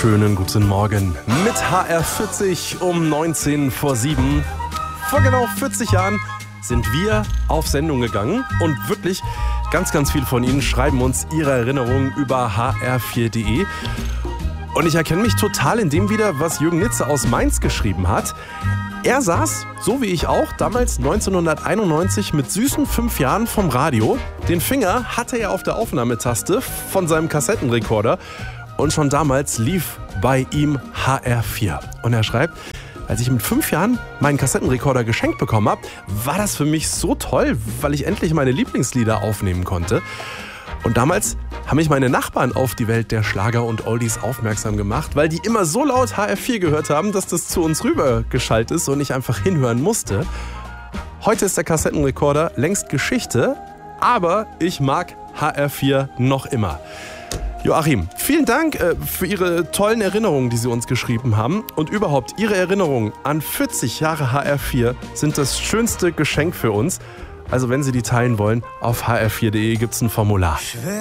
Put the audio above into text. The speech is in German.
Schönen guten Morgen mit HR40 um 19 vor 7. Vor genau 40 Jahren sind wir auf Sendung gegangen und wirklich ganz viele von Ihnen schreiben uns ihre Erinnerungen über hr4.de. Und ich erkenne mich total in dem wieder, was Jürgen Nitze aus Mainz geschrieben hat. Er saß, so wie ich auch, damals 1991 mit süßen 5 Jahren vom Radio. Den Finger hatte er auf der Aufnahmetaste von seinem Kassettenrekorder und schon damals lief bei ihm HR4. Und er schreibt, als ich mit 5 Jahren meinen Kassettenrekorder geschenkt bekommen habe, war das für mich so toll, weil ich endlich meine Lieblingslieder aufnehmen konnte. Und damals haben mich meine Nachbarn auf die Welt der Schlager und Oldies aufmerksam gemacht, weil die immer so laut HR4 gehört haben, dass das zu uns rübergeschallt ist und ich einfach hinhören musste. Heute ist der Kassettenrekorder längst Geschichte, aber ich mag HR4 noch immer. Joachim, vielen Dank für Ihre tollen Erinnerungen, die Sie uns geschrieben haben. Und überhaupt, Ihre Erinnerungen an 40 Jahre HR4 sind das schönste Geschenk für uns. Also wenn Sie die teilen wollen, auf hr4.de gibt es ein Formular.